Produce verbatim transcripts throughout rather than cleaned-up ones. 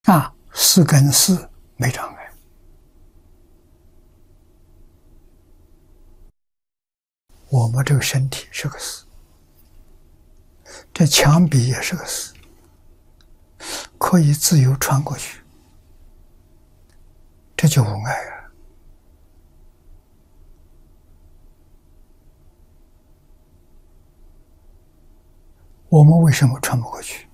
啊，四跟四没障碍。我们这个身体是个四，这墙壁也是个四，可以自由穿过去，这就无碍啊。我们为什么穿不过去？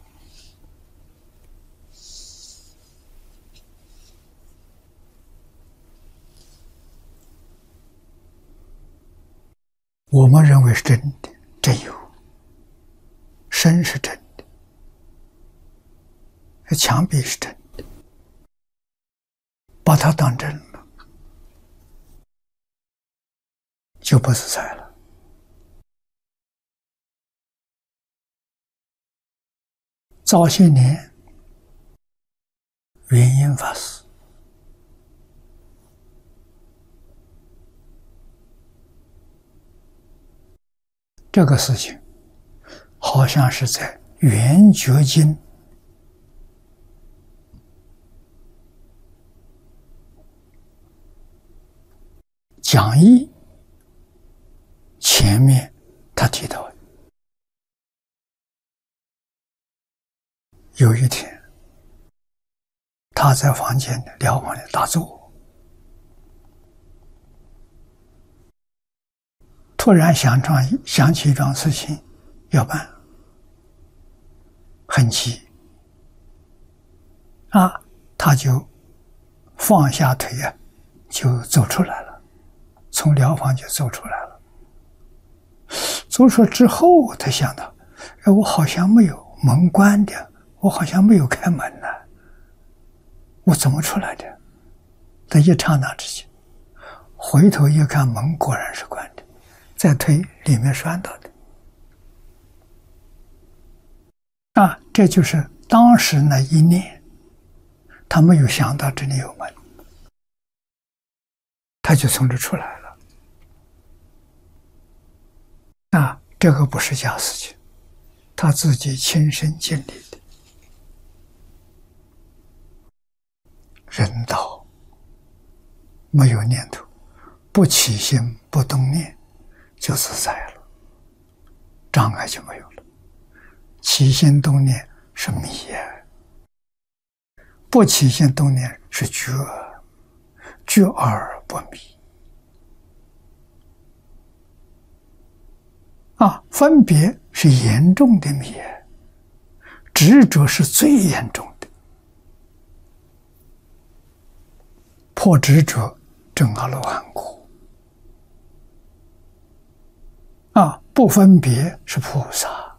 我们认为是真的，真有，身是真的，这墙壁是真的，把它当真了，就不自在了。早些年，圆瑛法师这个事情，好像是在《圆觉经》讲义前面他提到的。有一天，他在房间疗房里打坐，突然想上想起一桩事情要办，很急啊，他就放下腿啊，就走出来了，从疗房就走出来了。走出之后，他想到，哎，我好像没有门关的，我好像没有开门呢，我怎么出来的？在一刹那之间，回头一看，门果然是关的，再推里面是按到的。啊，这就是当时那一念，他没有想到这里有门，他就从这出来了。啊，这个不是假事情，他自己亲身经历的。人道没有念头，不起心不动念，就自在了，障碍就没有了。起心动念是迷呀，不起心动念是觉，觉而不迷。啊，分别是严重的迷，执着是最严重的。破执着证阿罗汉果。啊，不分别是菩萨，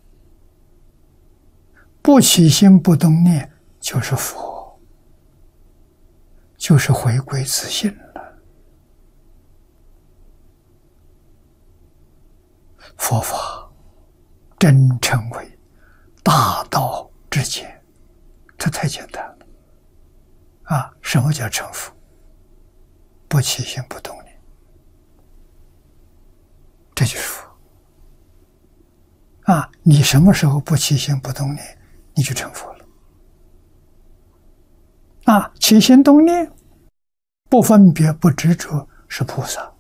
不起心不动念就是佛，就是回归自信了。佛法真称为大道至简，这太简单了。啊，什么叫成佛？不起心不动念，这就是佛。啊，你什么时候不起心不动念，你就成佛了。啊，起心动念，不分别不执着是菩萨，